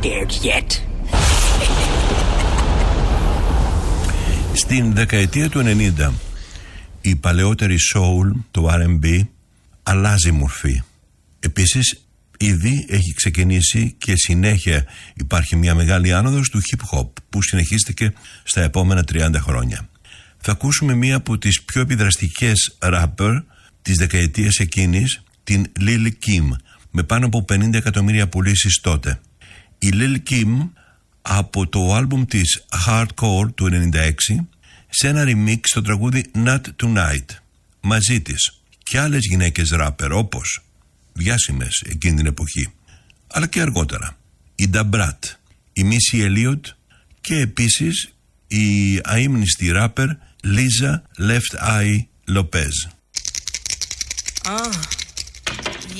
scared yet. Στην δεκαετία του 90 η παλαιότερη soul, το R&B, αλλάζει μορφή. Επίσης ήδη έχει ξεκινήσει και συνέχεια υπάρχει μια μεγάλη άνοδος του hip hop που συνεχίστηκε στα επόμενα 30 χρόνια. Θα ακούσουμε μία από τις πιο επιδραστικές rapper της δεκαετίας εκείνης, την Lil Kim, με πάνω από 50 εκατομμύρια πουλήσεις τότε. Η Lil Kim από το άλμπουμ της Hardcore του 96 σε ένα remix στο τραγούδι Not Tonight, μαζί της και άλλες γυναίκες rapper όπως διάσημες εκείνη την εποχή, αλλά και αργότερα η Da Brat, η Missy Elliott και επίσης η αείμνηστη rapper Lisa Left Eye Lopez.